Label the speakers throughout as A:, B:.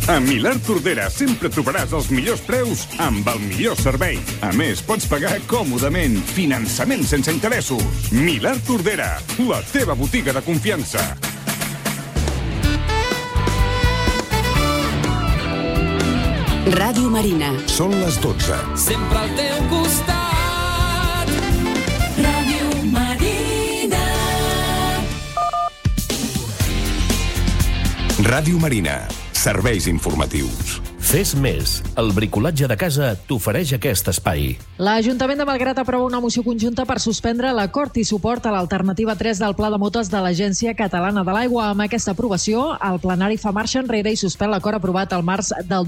A: A Milà Tordera sempre trobaràs els millors preus amb el millor servei. A més, pots pagar còmodament. Finançament sense interessos. Milà Tordera, la teva botiga de confiança.
B: Ràdio Marina.
C: Són les 12.
D: Sempre al teu costat. Ràdio Marina.
C: Ràdio Marina. Serveis informatius.
E: Fes més. El bricolatge de casa t'ofereix aquest espai.
F: L'Ajuntament de Malgrat aprova una moció conjunta per suspendre l'acord i suport a l'alternativa 3 del Pla de Motes de l'Agència Catalana de l'Aigua. Amb aquesta aprovació, el plenari fa marxa enrere i suspèn l'acord aprovat al març del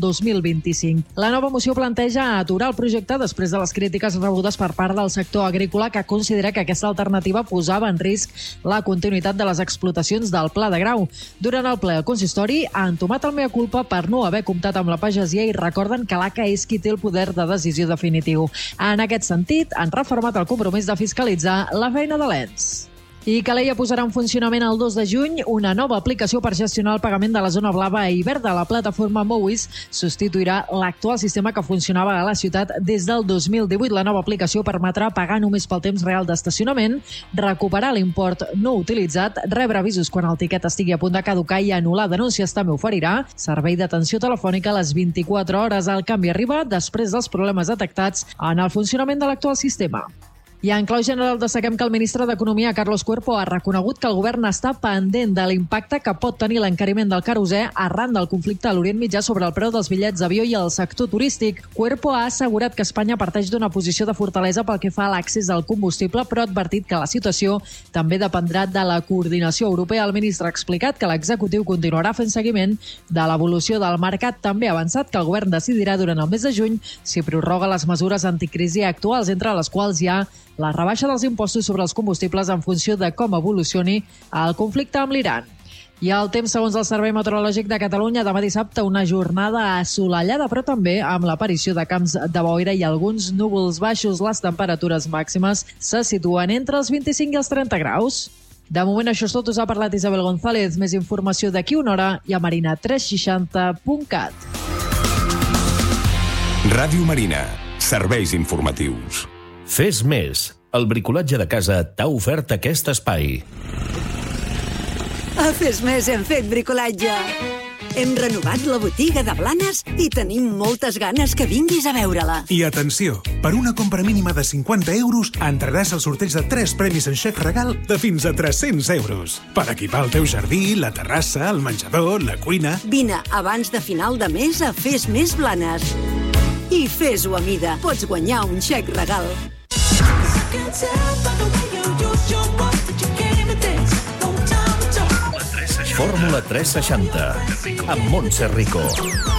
F: 2025. La nova moció planteja aturar el projecte després de les crítiques rebudes per part del sector agrícola, que considera que aquesta alternativa posava en risc la continuïtat de les explotacions del Pla de Grau. Durant el ple, el consistori ha entomat el mea culpa per no haver comptat amb la pagesia i recorden que l'ACA és qui té el poder de decisió definitiu. En aquest sentit, han refermat el compromís de fiscalitzar la feina de l'ENS. I Calella posarà en funcionament el 2 de juny una nova aplicació per gestionar el pagament de la zona blava i verda. La plataforma Mowis substituirà l'actual sistema que funcionava a la ciutat des del 2018. La nova aplicació permetrà pagar només pel temps real d'estacionament, recuperar l'import no utilitzat, rebre avisos quan el tiquet estigui a punt de caducar i anul·lar denúncies. També oferirà servei d'atenció telefònica a les 24 hores. El canvi arriba després dels problemes detectats en el funcionament de l'actual sistema. I en clau general destaquem que el ministre d'Economia, Carlos Cuerpo, ha reconegut que el govern està pendent de l'impacte que pot tenir l'encariment del querosè arran del conflicte a l'Orient Mitjà sobre el preu dels bitllets d'avió i el sector turístic. Cuerpo ha assegurat que Espanya parteix d'una posició de fortalesa pel que fa a l'accés al combustible, però ha advertit que la situació també dependrà de la coordinació europea. El ministre ha explicat que l'executiu continuarà fent seguiment de l'evolució del mercat. També ha avançat que el govern decidirà durant el mes de juny si prorroga les mesures anticrisi actuals, entre les quals hi ha la rebaixa dels impostos sobre els combustibles en funció de com evolucioni el conflicte amb l'Iran. I el temps, segons el Servei Meteorològic de Catalunya, demà dissabte una jornada assolellada, però també amb l'aparició de camps de boira i alguns núvols baixos. Les temperatures màximes se situen entre els 25 i els 30 graus. De moment això és tot. Us ha parlat Isabel González. Més informació d'aquí una hora i a marina360.cat.
C: Ràdio Marina. Serveis informatius.
E: Fes més. El bricolatge de casa t'ha ofert aquest espai.
B: A Fes Més hem fet bricolatge. Hem renovat la botiga de Blanes i tenim moltes ganes que vinguis a veure-la.
G: I atenció, per una compra mínima de 50 euros entraràs al sorteig de 3 premis en xec regal de fins a 300 euros. Per equipar el teu jardí, la terrassa, el menjador, la cuina...
B: Vine abans de final de mes a Fes Més Blanes. I fes-ho a mida. Pots guanyar un xec regal.
E: Fórmula 360 amb Montse Rico.